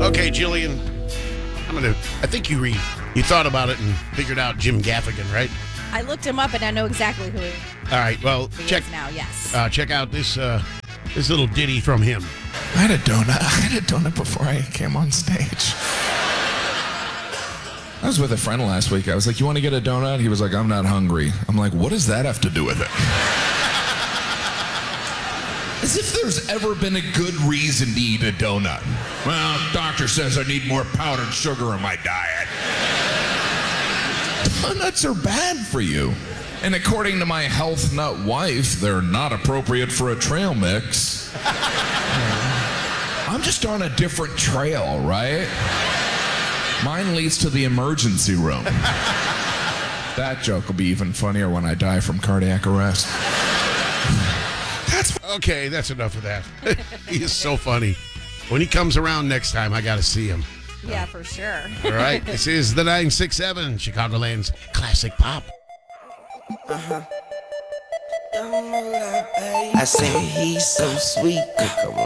Okay, Jillian, I think you thought about it and figured out Jim Gaffigan, right? I looked him up and I know exactly who he All right, well, check is now, yes. check out this little ditty from him. I had a donut before I came on stage. I was with a friend last week. I was like, you want to get a donut? He was like, I'm not hungry. I'm like, what does that have to do with it? As if there's ever been a good reason to eat a donut. Well, doctor says I need more powdered sugar in my diet. Donuts are bad for you. And according to my health nut wife, they're not appropriate for a trail mix. I'm just on a different trail, right? Mine leads to the emergency room. That joke will be even funnier when I die from cardiac arrest. Okay, that's enough of that. He is so funny. When he comes around next time, I got to see him. Yeah, for sure. All right, this is the 967, Chicagoland's classic pop. I say he's so sweet. Come